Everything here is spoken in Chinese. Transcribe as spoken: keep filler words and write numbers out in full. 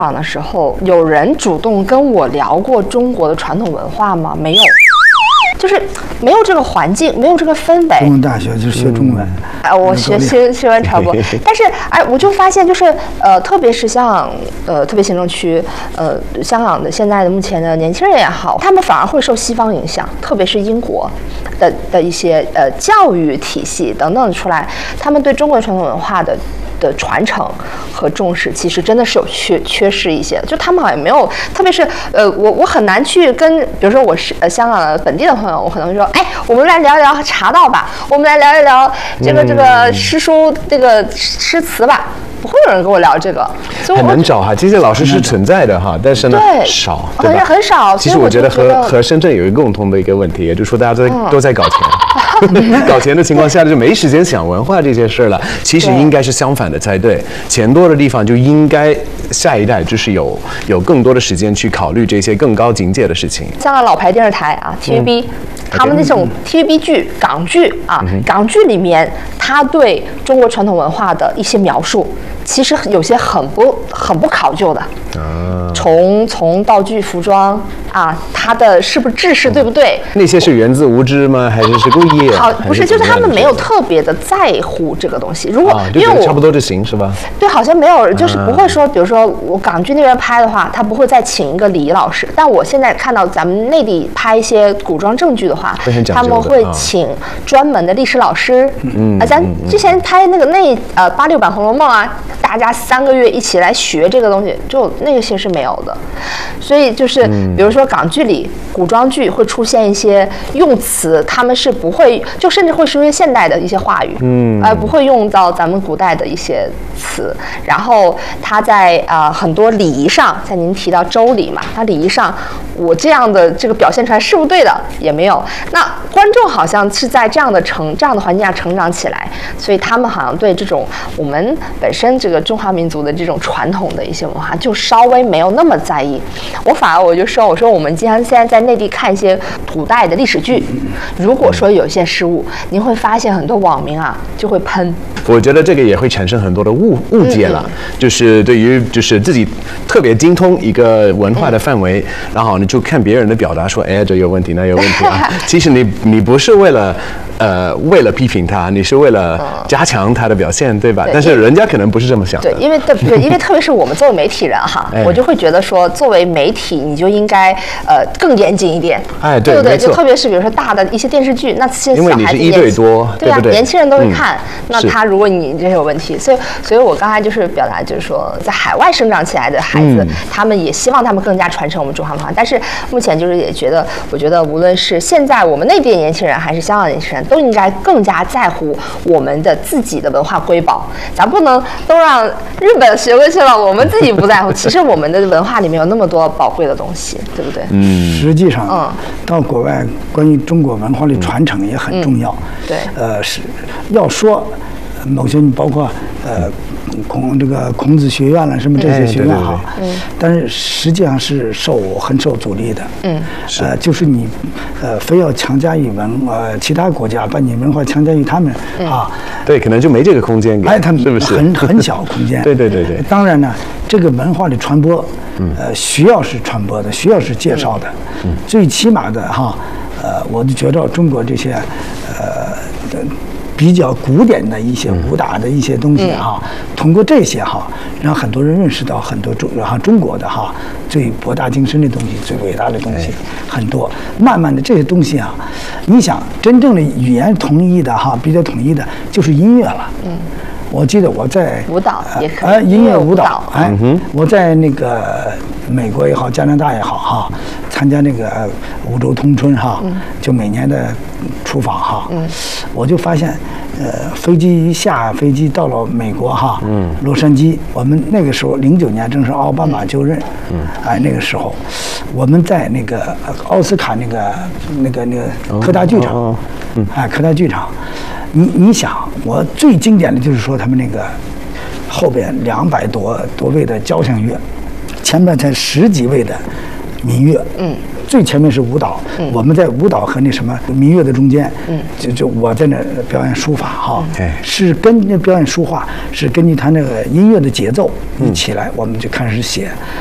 港的时候，有人主动跟我聊过中国的传统文化吗？没有。就是没有这个环境，没有这个氛围。 中文大学就是学中文， 哎、嗯，我学新新闻传播，但是哎，我就发现就是呃，特别是像呃，特别行政区呃，香港的现在的目前的年轻人也好，他们反而会受西方影响，特别是英国的的一些呃教育体系等等出来，他们对中国传统文化的。的传承和重视，其实真的是有缺缺失一些，就他们好像没有，特别是呃，我我很难去跟，比如说我是呃香港的本地的朋友，我可能会说，哎，我们来聊一聊茶道吧，我们来聊一聊这个、嗯、这个诗书这个诗词吧。不会有人跟我聊这个，所以很难找哈。这些老师是存在的哈，但是呢少， 对吧？很少。 其实我觉得和和深圳有一个共同的一个问题，也就是说大家都在、嗯、都在搞钱，搞钱的情况下就没时间想文化这些事了。其实应该是相反的才对，钱多的地方就应该下一代就是有有更多的时间去考虑这些更高境界的事情。 香港老牌电视台啊 ，T V B。嗯他们那种 T V B 剧、港剧啊，嗯、港剧里面，他对中国传统文化的一些描述，其实有些很不很不考究的。啊、从从道具、服装啊，它的是不是制式对不对？ 那些是源自无知吗？还是是故意？ 好，不是，就是他们没有特别的在乎这个东西。如果、啊、 因为我差不多就行是吧？ 对，好像没有，就是不会说，比如说我港剧那边拍的话，他不会再请一个礼仪老师。但我现在看到咱们内地拍一些古装正剧的话，他们会请专门的历史老师。嗯啊，咱之前拍那个那呃八六版《红楼梦》啊，大家三个月一起来学这个东西，就那个些是没有的。所以就是，比如说港剧里古装剧会出现一些用词，他们是不会，就甚至会说一些现代的一些话语，嗯，而不会用到咱们古代的一些词。然后他在啊、呃、很多礼仪上，像您提到周礼嘛，他礼仪上，我这样的这个表现出来是不是对的也没有。那观众好像是在这样的成这样的环境下成长起来，所以他们好像对这种我们本身这个中华民族的这种传统的一些文化，就稍微没有那么在意。我反而我就说，我说我们经常现在在内地看一些古代的历史剧，如果说有一些失误，您会发现很多网民啊就会喷。 我觉得这个也会产生很多的误误解了，嗯、就是对于就是自己特别精通一个文化的范围，嗯、然后你就看别人的表达说，哎，这有问题，那有问题啊。其实你你不是为了呃为了批评他，你是为了加强他的表现，对吧？对，但是人家可能不是这么想的。 对，因为对，因为特别是我们作为媒体人哈，哎、我就会觉得说，作为媒体你就应该呃更严谨一点， 哎，对， 对不对？就特别是比如说大的一些电视剧，那些小孩子因为你是一对多， 对啊， 对不对？ 年轻人都会看，嗯、那他如果你这有问题，所以所以我刚才就是表达就是说，在海外生长起来的孩子，嗯、他们也希望他们更加传承我们中华文化，但是目前就是也觉得，我觉得无论是现在我们内地的年轻人，还是香港的年轻人，都应该更加在乎我们的自己的文化瑰宝，咱不能都让日本学过去了，我们自己不在乎。其实我们的文化里面有那么多宝贵的东西，对不对？ 嗯，实际上，嗯，到国外关于中国文化的传承也很重要。 嗯、对， 呃，是要说某些包括呃孔这个孔子学院了什么这些学院哈，哎、对对对，但是实际上是受很受阻力的。嗯，呃，就是你呃非要强加于文呃其他国家把你文化强加于他们、嗯、啊， 对，可能就没这个空间给， 哎，他们是不是很很小空间？ 对对对对。 当然呢，这个文化的传播，呃，需要是传播的，需要是介绍的，嗯，最起码的哈，呃，我就觉得中国这些呃。比较古典的一些武打的一些东西哈，嗯、通过这些哈，让很多人认识到很多中哈中国的哈最博大精深的东西、最伟大的东西很多。慢慢的这些东西啊，你想真正的语言统一的哈，比较统一的就是音乐了。嗯。我记得我在舞蹈也可以， 呃，音乐舞蹈，哎，嗯、我在那个美国也好，加拿大也好，哈，参加那个五洲通春哈，嗯、就每年的出访哈，嗯、我就发现，呃，飞机一下飞机到了美国哈，嗯、洛杉矶，我们那个时候零九年正是奥巴马就任，嗯、哎，那个时候我们在那个奥斯卡那个那个那个科大剧场，哦嗯、哎，科大剧场。你你想，我最经典的就是说他们那个后边两百多多位的交响乐，前面才十几位的民乐，嗯，最前面是舞蹈，嗯，我们在舞蹈和那什么民乐的中间，嗯，就就我在那表演书法哈， 哎， 是跟那表演书画是根据他那个音乐的节奏一起来，我们就开始写。